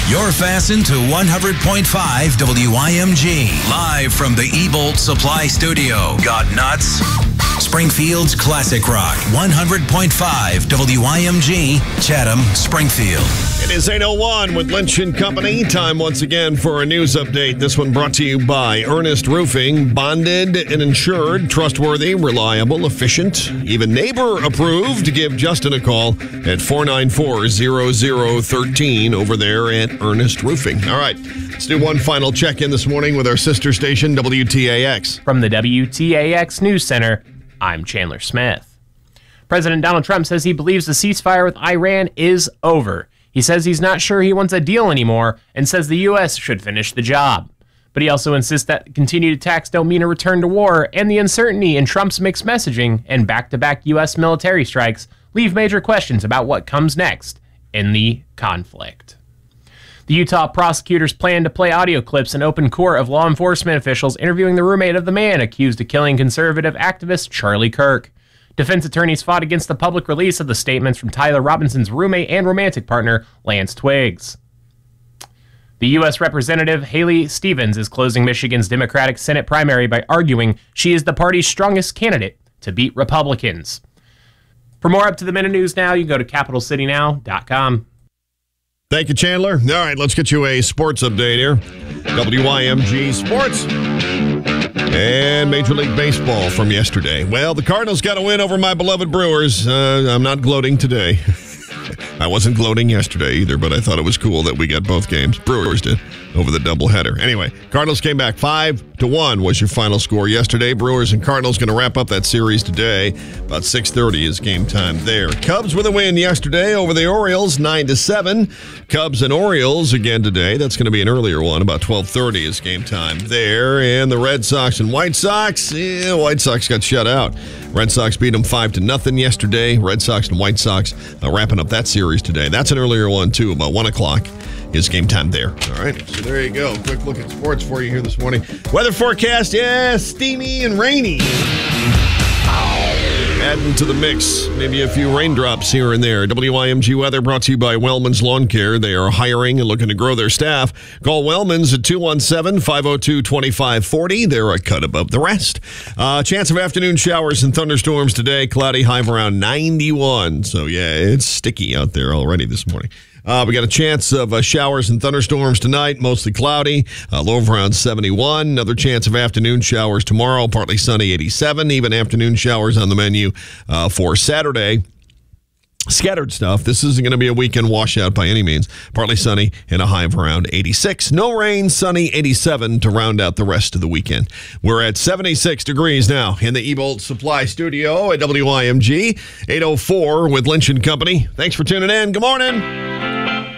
You're fastened to 100.5 WIMG. Live from the Ebolt Supply Studio. Got nuts? Springfield's Classic Rock. 100.5 WIMG. Chatham, Springfield. It is 8:01 with Lynch & Company. Time once again for a news update. This one brought to you by Ernest Roofing. Bonded and insured, trustworthy, reliable, efficient, even neighbor approved. Give Justin a call at 494-0013 over there at Ernest Roofing. All right, let's do one final check-in this morning with our sister station, WTAX. From the WTAX News Center, I'm Chandler Smith. President Donald Trump says he believes the ceasefire with Iran is over. He says he's not sure he wants a deal anymore and says the U.S. should finish the job. But he also insists that continued attacks don't mean a return to war, and the uncertainty in Trump's mixed messaging and back-to-back U.S. military strikes leave major questions about what comes next in the conflict. The Utah prosecutors plan to play audio clips in open court of law enforcement officials interviewing the roommate of the man accused of killing conservative activist Charlie Kirk. Defense attorneys fought against the public release of the statements from Tyler Robinson's roommate and romantic partner, Lance Twiggs. The U.S. Representative Haley Stevens is closing Michigan's Democratic Senate primary by arguing she is the party's strongest candidate to beat Republicans. For more up-to-the-minute news now, you can go to CapitalCityNow.com. Thank you, Chandler. All right, let's get you a sports update here. WIMG Sports. And Major League Baseball from yesterday. Well, the Cardinals got a win over my beloved Brewers. I'm not gloating today. I wasn't gloating yesterday either, but I thought it was cool that we got both games. Brewers did over the doubleheader. Anyway, Cardinals came back 5-1 was your final score yesterday. Brewers and Cardinals going to wrap up that series today. About 6:30 is game time there. Cubs with a win yesterday over the Orioles, 9-7. Cubs and Orioles again today. That's going to be an earlier one. About 12:30 is game time there. And the Red Sox and White Sox, White Sox got shut out. Red Sox beat them 5-0 yesterday. Red Sox and White Sox wrapping up that series today. That's an earlier one, too. About 1 o'clock is game time there. All right, so there you go. Quick look at sports for you here this morning. Weather forecast, steamy and rainy. Adding to the mix, maybe a few raindrops here and there. WIMG weather brought to you by Wellman's Lawn Care. They are hiring and looking to grow their staff. Call Wellman's at 217-502-2540. They're a cut above the rest. Chance of afternoon showers and thunderstorms today. Cloudy, high of around 91. So, yeah, it's sticky out there already this morning. We got a chance of showers and thunderstorms tonight, mostly cloudy, low of around 71. Another chance of afternoon showers tomorrow, partly sunny, 87. Even afternoon showers on the menu for Saturday. Scattered stuff. This isn't going to be a weekend washout by any means. Partly sunny and a high of around 86. No rain, sunny, 87 to round out the rest of the weekend. We're at 76 degrees now in the Ebolt Supply Studio at WIMG. 8:04 with Lynch & Company. Thanks for tuning in. Good morning.